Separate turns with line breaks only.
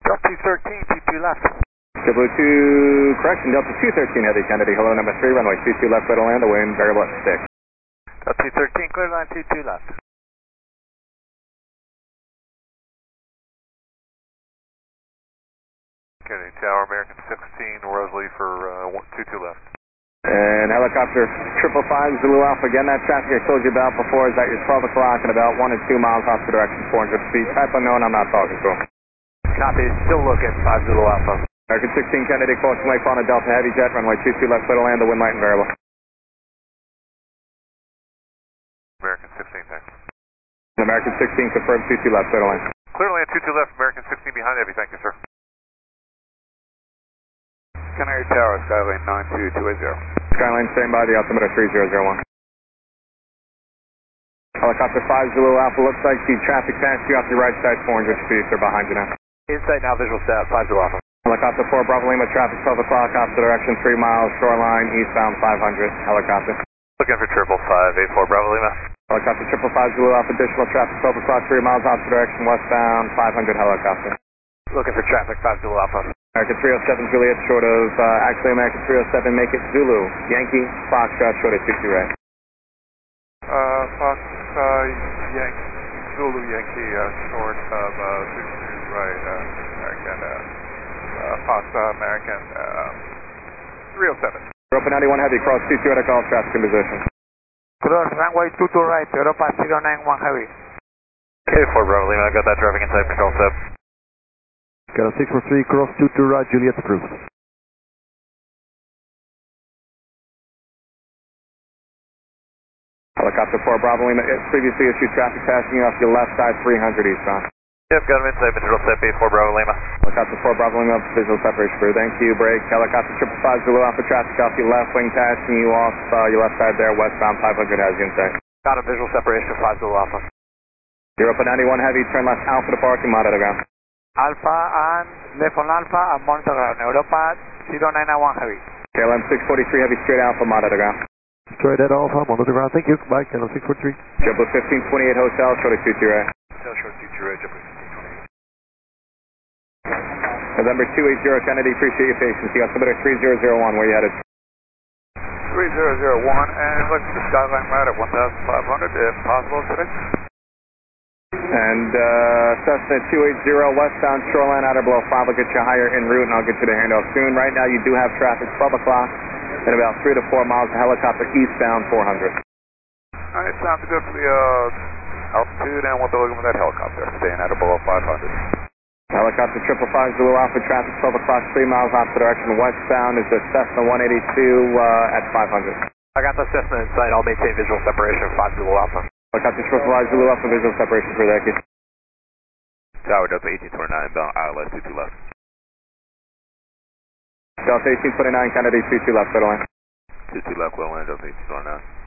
Delta 213, 22 left.
Double 2, correction, Delta 213 Heavy Kennedy, hello number 3, runway 22 left, clear to land, the wind variable at 6.
Delta 213, clear line 22 left. Kennedy Tower, American 16, Rosalie for 22 left.
And helicopter 555 Zulu Alpha, again, that traffic I told you about before is at your 12 o'clock and about 1 and 2 miles off the direction, 400 feet. Type unknown, I'm not talking to him.
Copy, still looking, 5 Zulu Alpha.
American 16 Kennedy, caution lake on a Delta Heavy Jet, runway 22 left, clear to land, the wind light and variable.
American 16, thanks.
American 16, confirmed 22 left, clear to land.
Clear to land 22 left, American 16 behind Heavy, thank you, sir. Canary Tower, Skylane 92280.
Skyline, stand by, the altimeter 3001. Helicopter 5 Zulu Alpha, looks like the traffic passed you off your right side, 400 feet, they're behind you now.
Insight now, visual set, 5 Zulu Alpha.
Helicopter 4 Bravo Lima, traffic 12 o'clock, opposite direction, 3 miles, shoreline, eastbound 500, helicopter.
Looking for 55584 Bravo Lima.
Helicopter 555 Zulu Alpha, additional traffic 12 o'clock, 3 miles, opposite direction, westbound 500, helicopter.
Looking for traffic 5 Zulu Alpha.
American 307 Juliet, short of, actually American 307, make it Zulu, Yankee, Foxtrot, short of 22 right.
Fox, Yankee, Zulu Yankee, short of 22 right, American, Fox, American, 307.
Europa 91 Heavy, cross 22 at a call, traffic in position.
Cross runway 22 right, Europa 091 Heavy.
Okay, 4 Bravo Lima, I got that traffic inside control set.
Got a 643, cross 22 right, Juliet approved.
Helicopter 4 Bravo Lima, previously issued traffic passing you off your left side, 300 eastbound.
Yep, got him inside control set, B4 Bravo Lima.
Helicopter 4 Bravo Lima, visual separation crew, thank you, break. Helicopter 555 Zulu Alpha, traffic off your left wing, passing you off your left side there, westbound 500 has you in sight.
Got a visual separation, 5 Zulu Alpha.
Europa 91 Heavy, turn left Alpha to parking, monitor ground.
Alpha and left on Alpha and monitor ground, Europa 091 Heavy.
KLM 643 Heavy, straight Alpha, monitor ground.
Straight at Alpha, monitor ground, thank you. Bye, Channel 643.
JetBlue 1528 Hotel, short of 22 right.
Hotel short 22 right, JetBlue 1528.
November 280 Kennedy, appreciate your patience. You got altimeter 3001, where you headed?
3001, and look for the Skyline right at 1,500, if possible today.
And Cessna 280 westbound shoreline, outer below 5, I'll get you higher en route and I'll get you the handoff soon. Right now you do have traffic 12 o'clock and about 3 to 4 miles of helicopter eastbound 400.
Alright, sounds good for the altitude and what they're looking for that helicopter, staying at or below 500.
Helicopter 555 Zulu Alpha, traffic 12 o'clock, 3 miles off the direction westbound is the Cessna 182 at 500.
I got the Cessna in sight, I'll maintain visual separation 5 Zulu Alpha.
Helicopter 555 Zulu Alpha, visual separation for that kid.
Tower Delta 1829, bound ILS 22 left.
Delta 1829, Kennedy 22 left, clear to land.
22 left, clear to land, Delta 1829.